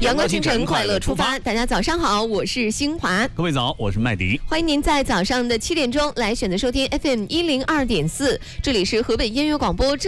阳光清晨，快乐出发。大家早上好，我是新华。 各位早，我是麦迪。 欢迎您在早上的7点钟来选择收听 FM102.4，这里是河北音乐广播